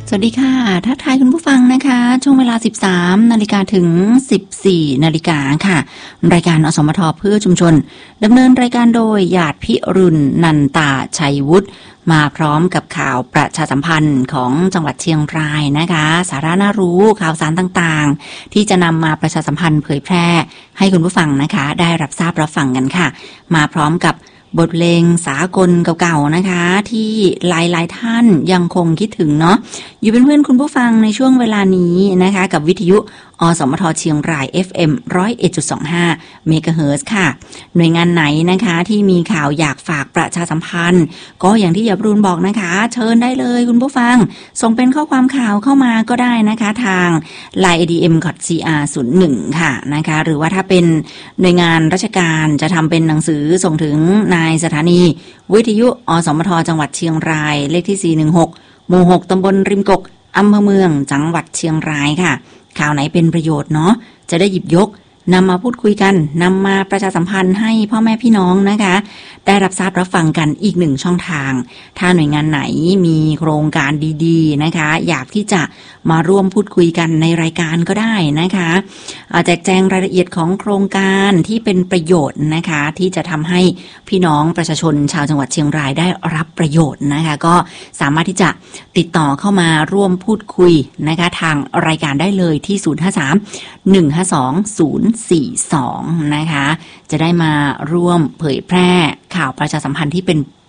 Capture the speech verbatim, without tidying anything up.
สวัสดีค่ะทักทายคุณผู้ฟังนะคะช่วงเวลา สิบสามนาฬิกาถึง สิบสี่นาฬิกาค่ะรายการอสมทเพื่อชุมชนดำเนินรายการโดยหยาดพิรุณนันตาชัยวุฒิมาพร้อมกับข่าวประชาสัมพันธ์ของจังหวัดเชียงรายนะคะสาระน่ารู้ข่าวสารต่างๆที่จะนำมาประชาสัมพันธ์เผยแพร่ให้คุณผู้ฟังนะคะได้รับทราบรับฟังกันค่ะมาพร้อมกับบทเพลงสากลเก่าๆนะคะที่หลายๆท่านยังคงคิดถึงเนาะอยู่เป็นเพื่อนคุณผู้ฟังในช่วงเวลานี้นะคะกับวิทยุอสมทเชียงราย เอฟ เอ็ม หนึ่งร้อยเอ็ดจุดสองห้า เมกะเฮิรตซ์ค่ะหน่วยงานไหนนะคะที่มีข่าวอยากฝากประชาสัมพันธ์ก็อย่างที่หยาบรูนบอกนะคะเชิญได้เลยคุณผู้ฟังส่งเป็นข้อความข่าวเข้ามาก็ได้นะคะทาง ไลน์ เอ ดี เอ็ม ดอท ซี อาร์ ศูนย์หนึ่ง ค่ะนะคะหรือว่าถ้าเป็นหน่วยงานราชการจะทำเป็นหนังสือส่งถึงนายสถานีวิทยุอสมทจังหวัดเชียงรายเลขที่สี่หนึ่งหกหมู่หกตำบลริมกกอำเภอเมืองจังหวัดเชียงรายค่ะข่าวไหนเป็นประโยชน์เนาะจะได้หยิบยกนำมาพูดคุยกันนำมาประชาสัมพันธ์ให้พ่อแม่พี่น้องนะคะได้รับทราบรับฟังกันอีกหนึ่งช่องทางถ้าหน่วยงานไหนมีโครงการดีๆนะคะอยากที่จะมาร่วมพูดคุยกันในรายการก็ได้นะคะแจกแจงรายละเอียดของโครงการที่เป็นประโยชน์นะคะที่จะทำให้พี่น้องประชาชนชาวจังหวัดเชียงรายได้รับประโยชน์นะคะก็สามารถที่จะติดต่อเข้ามาร่วมพูดคุยนะคะทางรายการได้เลยที่ศูนย์ ห้า สาม หนึ่ง ห้า สอง ศูนย์ สี่ สองนะคะจะได้มาร่วมเผยแพร่ข่าวประชาสัมพันธ์ที่เป็น